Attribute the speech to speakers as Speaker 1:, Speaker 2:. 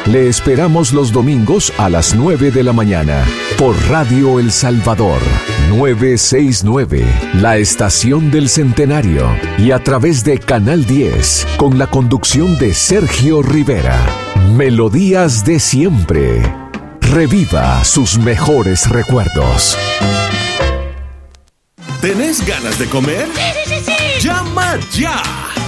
Speaker 1: Le esperamos los domingos a las 9 de la mañana por Radio El Salvador 969, la estación del Centenario, y a través de Canal 10 con la conducción de Sergio Rivera. Melodías de siempre. Reviva sus mejores recuerdos.
Speaker 2: ¿Tenés ganas de comer?
Speaker 3: ¡Sí!
Speaker 2: ¡Llama ya!